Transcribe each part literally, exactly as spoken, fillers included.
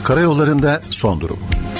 Karayollarında son durum.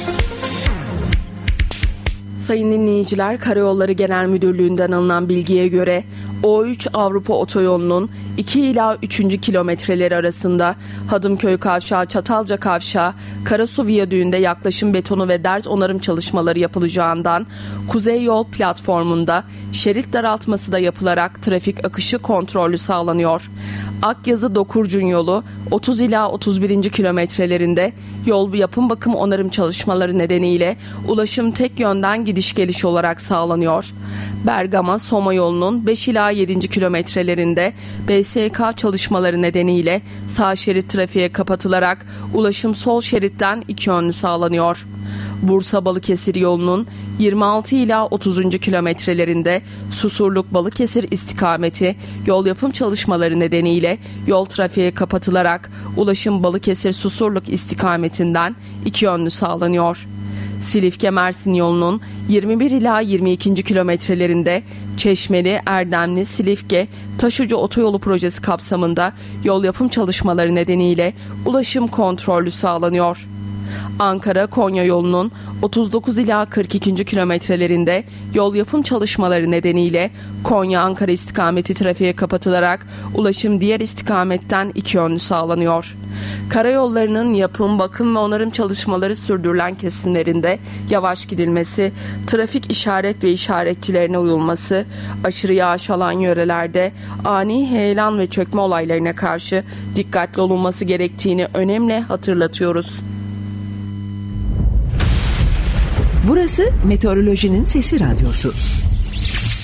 Sayın dinleyiciler, Karayolları Genel Müdürlüğü'nden alınan bilgiye göre O üç Avrupa Otoyolu'nun iki ila üçüncü kilometreleri arasında Hadımköy Kavşağı, Çatalca Kavşağı, Karasu Viyadüğü'nde yaklaşım betonu ve derz onarım çalışmaları yapılacağından Kuzey Yol platformunda şerit daraltması da yapılarak trafik akışı kontrollü sağlanıyor. Akyazı Dokurcun yolu otuz ila otuz birinci kilometrelerinde yol yapım bakım onarım çalışmaları nedeniyle ulaşım tek yönden gidiş geliş olarak sağlanıyor. Bergama Soma yolunun beş ila yedinci kilometrelerinde B S K çalışmaları nedeniyle sağ şerit trafiğe kapatılarak ulaşım sol şeritten iki yönlü sağlanıyor. Bursa Balıkesir yolunun yirmi altı ila otuzuncu kilometrelerinde Susurluk Balıkesir istikameti yol yapım çalışmaları nedeniyle yol trafiğe kapatılarak ulaşım Balıkesir Susurluk istikametinden iki yönlü sağlanıyor. Silifke Mersin yolunun yirmi bir ila yirmi ikinci kilometrelerinde Çeşmeli, Erdemli, Silifke, Taşucu Otoyolu projesi kapsamında yol yapım çalışmaları nedeniyle ulaşım kontrollü sağlanıyor. Ankara-Konya yolunun otuz dokuz ila kırk ikinci kilometrelerinde yol yapım çalışmaları nedeniyle Konya-Ankara istikameti trafiğe kapatılarak ulaşım diğer istikametten iki yönlü sağlanıyor. Karayollarının yapım, bakım ve onarım çalışmaları sürdürülen kesimlerinde yavaş gidilmesi, trafik işaret ve işaretçilerine uyulması, aşırı yağış alan yörelerde ani heyelan ve çökme olaylarına karşı dikkatli olunması gerektiğini önemli hatırlatıyoruz. Burası Meteorolojinin Sesi Radyosu.